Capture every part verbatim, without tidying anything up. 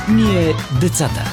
Ние децата.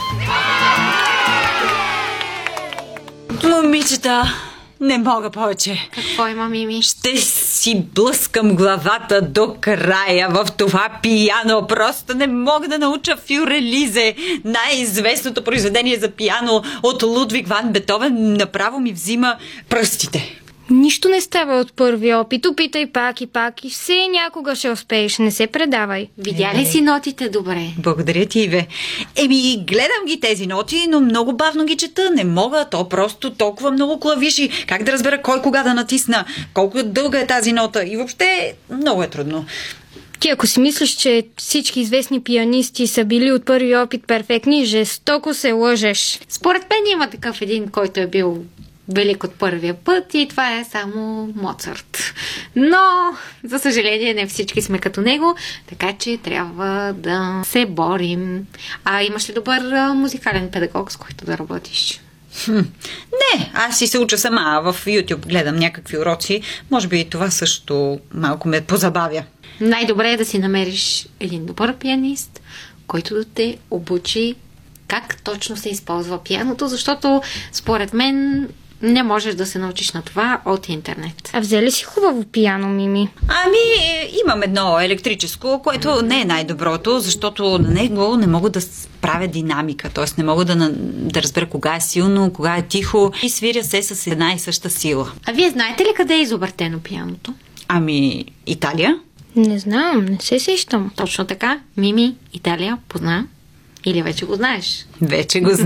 Момичета, не мога повече. Какво има, Мими? Ще си блъскам главата до края в това пияно. Просто не мога да науча Фюрелизе, най-известното произведение за пияно от Лудвиг ван Бетовен. Направо ми взима пръстите. Нищо не става от първи опит. Опитай пак и пак и все някога ще успееш. Не се предавай. Видя ли си нотите добре? Благодаря ти, Иве. Еми, гледам ги тези ноти, но много бавно ги чета. Не мога, то просто толкова много клавиши. Как да разбера кой кога да натисна? Колко дълга е тази нота? И въобще много е трудно. Ти ако си мислиш, че всички известни пианисти са били от първи опит перфектни, жестоко се лъжеш. Според мен има такъв един, който е бил велик от първия път и това е само Моцарт. Но, за съжаление, не всички сме като него, така че трябва да се борим. А имаш ли добър а, музикален педагог, с който да работиш? Хм. Не, аз си се уча сама. В YouTube гледам някакви уроци. Може би това също малко ме позабавя. Най-добре е да си намериш един добър пианист, който да те обучи как точно се използва пианото, защото според мен не можеш да се научиш на това от интернет. А взе ли си хубаво пиано, Мими? Ами, имам едно електрическо, което не е най-доброто, защото на него не мога да правя динамика, т.е. не мога да, да разбера кога е силно, кога е тихо и свиря се с една и съща сила. А вие знаете ли къде е изобретено пианото? Ами, Италия? Не знам, не се сещам. Точно така. Мими, Италия, позна? Или вече го знаеш? Вече го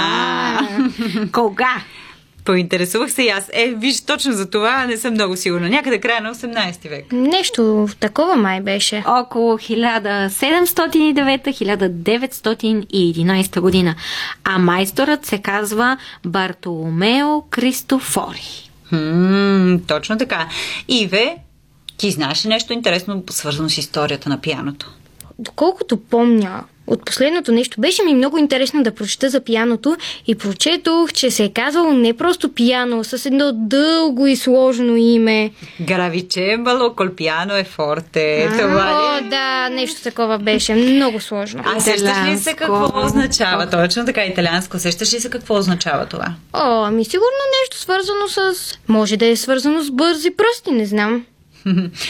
знам. Кога? Поинтересувах се и аз. Е, виж, точно за това не съм много сигурна. Някъде края на осемнайсети век. Нещо такова май беше. Около хиляда седемстотин и девета - хиляда деветстотин и единайсета година. А майсторът се казва Бартоломео Кристофори. Хм, точно така. Иве, ти знаеш ли нещо интересно, свързано с историята на пианото? Доколкото помня, от последното нещо беше ми много интересно да прочета за пианото и прочетох, че се е казвало не просто пиано, с едно дълго и сложно име. Гравичембало кол пиано е форте. Това О, ли? да, нещо такова беше. Много сложно. А сещаш ли се какво означава? Точно така, италианско. Сещаш ли се какво означава това? О, ами сигурно нещо свързано с... Може да е свързано с бързи пръсти, не знам.